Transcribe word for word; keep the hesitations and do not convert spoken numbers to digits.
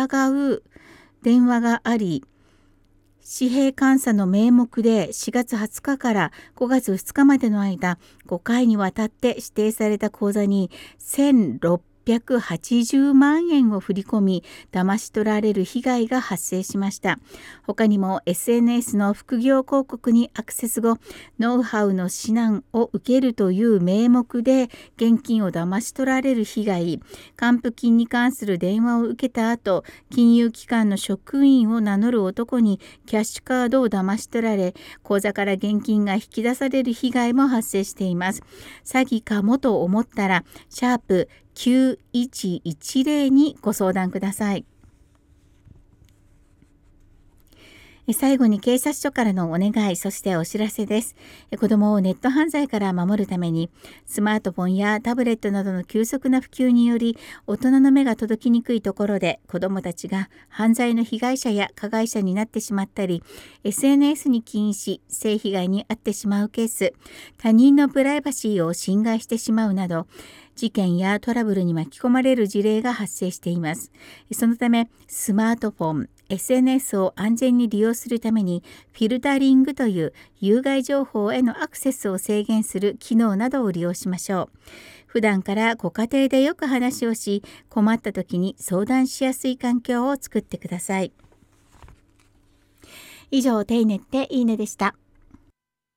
疑う電話があり、紙幣監査の名目でしがつはつかからごがつふつかまでの間、ごかいにわたって指定された口座にせんろっぴゃくはちじゅうまんえんを振り込み、騙し取られる被害が発生しました。他にも エスエヌエス の副業広告にアクセス後、ノウハウの指南を受けるという名目で現金を騙し取られる被害、還付金に関する電話を受けた後、金融機関の職員を名乗る男にキャッシュカードを騙し取られ、口座から現金が引き出される被害も発生しています。詐欺かもと思ったら、シャープきゅういちいちゼロにご相談ください。最後に警察署からのお願い、そしてお知らせです。子どもをネット犯罪から守るために、スマートフォンやタブレットなどの急速な普及により、大人の目が届きにくいところで子どもたちが犯罪の被害者や加害者になってしまったり、エスエヌエス に起因し性被害に遭ってしまうケース、他人のプライバシーを侵害してしまうなど、事件やトラブルに巻き込まれる事例が発生しています。そのため、スマートフォン、エスエヌエス を安全に利用するために、フィルタリングという有害情報へのアクセスを制限する機能などを利用しましょう。普段からご家庭でよく話をし、困った時に相談しやすい環境を作ってください。以上、テイネっていいねでした。